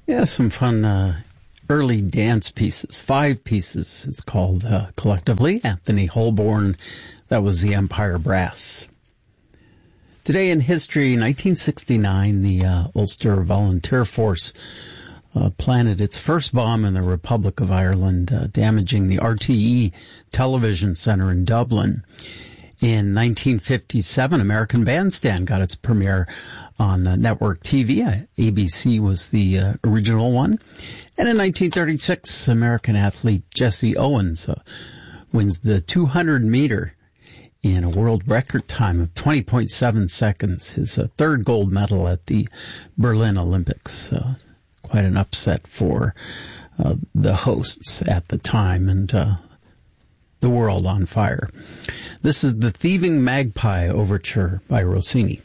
Yeah, some fun early dance pieces. 5 pieces, it's called collectively. Anthony Holborn, that was the Empire Brass. Today in history, 1969, the Ulster Volunteer Force planted its first bomb in the Republic of Ireland, damaging the RTE television center in Dublin. In 1957, American Bandstand got its premiere on network TV. ABC was the original one. And in 1936, American athlete Jesse Owens wins the 200-meter in a world record time of 20.7 seconds, his third gold medal at the Berlin Olympics. Quite an upset for the hosts at the time, and the world on fire. This is the Thieving Magpie Overture by Rossini.